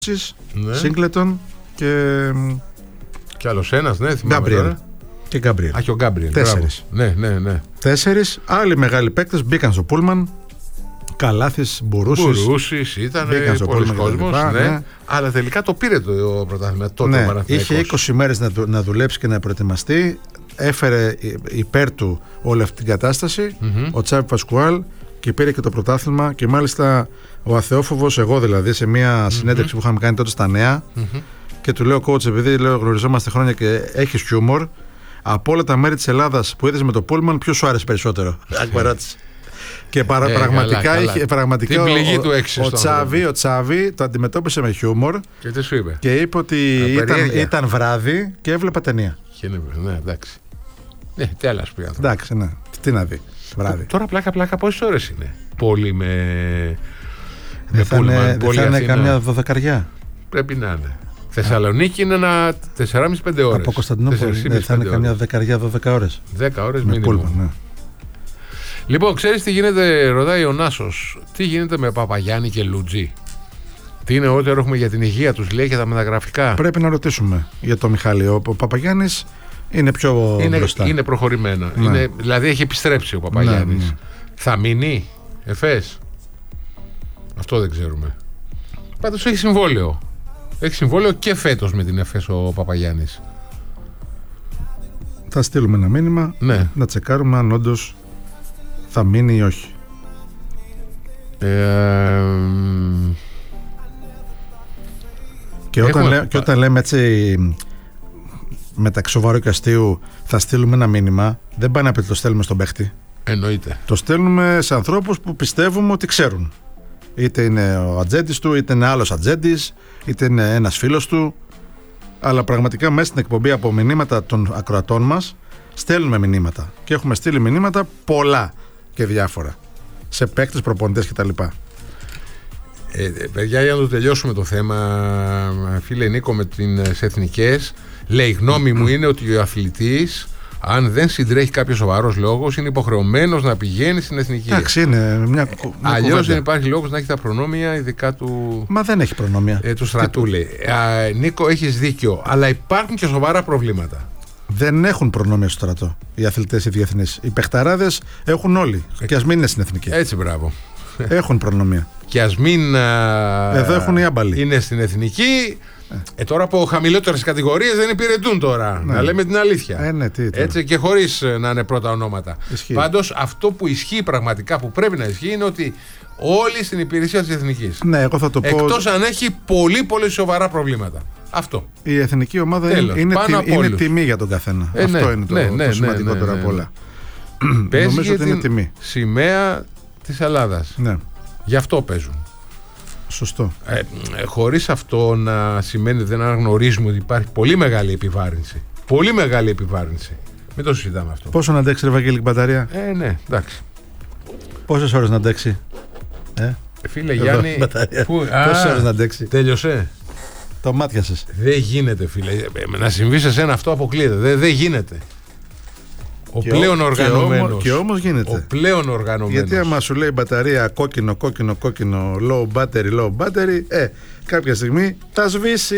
Σίγκλετον και άλλος ένας, ναι, θυμάμαι τώρα. Και Γκάμπριελ. Α, και ο Γκάμπριελ. 4. Ναι. 4. Άλλοι μεγάλοι παίκτες μπήκαν στο πούλμαν. Καλάθης, Μπουρούσης. Ήταν πολλοί κόσμος. Ναι. Αλλά τελικά το πήρε το πρωτάθλημα τότε. Ναι, είχε 20 μέρες να δουλέψει και να προετοιμαστεί. Έφερε υπέρ του όλη αυτή την κατάσταση ο Τσάβι Πασκουάλ και πήρε και το πρωτάθλημα. Και μάλιστα ο αθεόφοβος, εγώ δηλαδή, σε μια συνέντευξη που είχαμε κάνει τότε στα Νέα, και του λέω, coach, επειδή γνωριζόμαστε χρόνια και έχεις χιούμορ, από όλα τα μέρη της Ελλάδας που είδες με το Πούλμαν, ποιο σου άρεσε περισσότερο? Ακουαράτης. Και πραγματικά ο Τσάβι το αντιμετώπισε με χιούμορ. Και τι σου είπε? Και είπε ότι ήταν βράδυ και έβλεπα ταινία. Ναι, εντάξει. Ναι, τι άλλα σου πει? Εντάξει, ναι. Τι να δει βράδυ. Τώρα πλάκα πόσες ώρες είναι? Πολύ με Πούλμαν. Δεν θα είναι καμιά 12. Πρέπει να είναι. Θεσσαλονίκη είναι ένα 4,5-5 ώρες. Από Κωνσταντινούπολη δεν θα είναι καμιά 10-12 ώρες. 10 ώρες μήνυμα. Ναι. Λοιπόν, ξέρεις τι γίνεται, ρωτάει ο Νάσος, τι γίνεται με Παπαγιάννη και Λουτζή? Τι είναι νεότερο έχουμε για την υγεία τους, λέει, και τα μεταγραφικά? Πρέπει να ρωτήσουμε για το Μιχάλη. Ο Παπαγιάννης είναι πιο μπροστά. Είναι προχωρημένα. Ναι. Δηλαδή έχει επιστρέψει ο Παπαγιάννης. Ναι. Θα μείνει Εφές? Αυτό δεν ξέρουμε. Πάντως έχει συμβόλαιο. Έχει συμβόλαιο και φέτος με την Εφές ο Παπαγιάννης. Θα στείλουμε ένα μήνυμα, να τσεκάρουμε αν όντως θα μείνει ή όχι. Και όταν λέμε έτσι μεταξύ σοβαρού και αστείου, θα στείλουμε ένα μήνυμα, δεν πάει να πει ότι το στέλνουμε στον παίχτη. Εννοείται. Το στέλνουμε σε ανθρώπους που πιστεύουμε ότι ξέρουν. Είτε είναι ο ατζέντης του, είτε είναι άλλος ατζέντης, είτε είναι ένας φίλος του. Αλλά πραγματικά μέσα στην εκπομπή, από μηνύματα των ακροατών μας, στέλνουμε μηνύματα. Και έχουμε στείλει μηνύματα πολλά και διάφορα. Σε παίκτες, προπονητές κτλ. Παιδιά, για να το τελειώσουμε το θέμα, φίλε Νίκο, με τις εθνικές, λέει, η γνώμη μου είναι ότι ο αθλητής, αν δεν συντρέχει κάποιος σοβαρός λόγος, είναι υποχρεωμένος να πηγαίνει στην εθνική. Εντάξει, είναι μια αλλιώς δεν υπάρχει λόγος να έχει τα προνόμια, ειδικά του. Μα δεν έχει προνόμια. Του στρατού, λέει. Νίκο, έχεις δίκιο, αλλά υπάρχουν και σοβαρά προβλήματα. Δεν έχουν προνόμια στο στρατό οι αθλητές οι διεθνείς. Οι παιχταράδες έχουν όλοι. Και ας μην είναι στην εθνική. Έτσι, μπράβο. Έχουν προνόμια. Και ας μην. Εδώ έχουν οι άμπαλοι. Είναι στην εθνική. Τώρα από χαμηλότερες κατηγορίες δεν υπηρετούν τώρα. Να λέμε την αλήθεια. Έτσι, και χωρίς να είναι πρώτα ονόματα. Πάντως αυτό που ισχύει πραγματικά, που πρέπει να ισχύει, είναι ότι όλοι στην υπηρεσία της εθνικής. Ναι, εγώ θα το πω. Εκτός αν έχει πολύ σοβαρά προβλήματα. Αυτό. Η εθνική ομάδα είναι τιμή για τον καθένα. Αυτό είναι το σημαντικότερο από όλα. Παίζει ότι είναι τιμή. Σημαία της Ελλάδας. Ναι. Γι' αυτό παίζουν. Σωστό. Χωρίς αυτό να σημαίνει ότι δεν αναγνωρίζουμε ότι υπάρχει πολύ μεγάλη επιβάρυνση. Πολύ μεγάλη επιβάρυνση. Μην το συζητάμε αυτό. Πόσο να αντέξει, ρε Βαγγέλη, μπαταρία? Ναι, εντάξει. Πόσες ώρες να αντέξει? Φίλε Γιάννη, πόσες ώρες να αντέξει? Τέλειωσε. Το μάτιασες. Δεν γίνεται, φίλε. Να συμβεί σε σένα αυτό, αποκλείεται. Δεν γίνεται. Ο πλέον οργανωμένος. Και όμως γίνεται. Ο πλέον οργανωμένος. Γιατί άμα σου λέει μπαταρία κόκκινο, low battery, κάποια στιγμή θα σβήσει.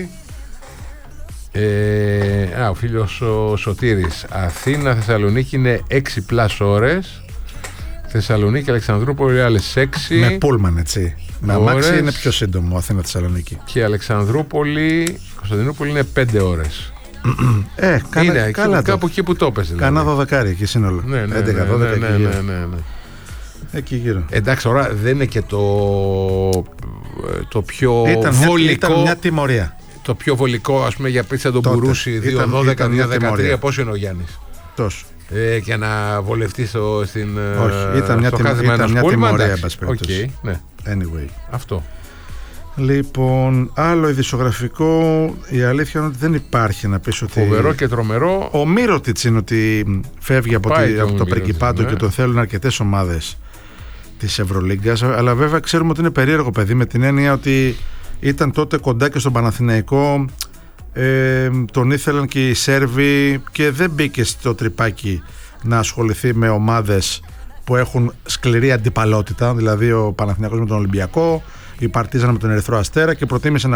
Ο φίλος ο Σωτήρης. Αθήνα, Θεσσαλονίκη είναι 6+ ώρες. Θεσσαλονίκη, Αλεξανδρούπολη άλλες 6. Με πούλμαν, έτσι. Με αμάξι είναι πιο σύντομο Αθήνα, Θεσσαλονίκη. Και Αλεξανδρούπολη, Κωνσταντινούπολη είναι 5 ώρες. Είναι κάπου εκεί που το έπαιζε. Κάνα 12 εκεί σύνολο. 11-12 εκεί γύρω. Εντάξει, τώρα δεν είναι και το πιο βολικό. Ήταν μια τιμωρία. Το πιο βολικό, ας πούμε, για πίτσα τον Μπουρούση 2-12-2-13. Πόσο είναι ο Γιάννης? Τόσο. Και να βολευτεί στην. Όχι, ήταν μια τιμωρία. Okay, ναι. Anyway. Αυτό. Λοιπόν, άλλο ειδησιογραφικό, η αλήθεια είναι ότι δεν υπάρχει να πεις ότι. Φοβερό και τρομερό. Ο Μύρωτιτς είναι ότι φεύγει από το Πριγκιπάτο, και τον θέλουν αρκετές ομάδες της Ευρωλίγκας. Αλλά βέβαια ξέρουμε ότι είναι περίεργο παιδί, με την έννοια ότι ήταν τότε κοντά και στον Παναθηναϊκό. Τον ήθελαν και οι Σέρβοι και δεν μπήκε στο τρυπάκι να ασχοληθεί με ομάδες που έχουν σκληρή αντιπαλότητα, δηλαδή ο Παναθηναϊκός με τον Ολυμπιακό, η Παρτίζαν με τον Ερυθρό Αστέρα, και προτίμησε να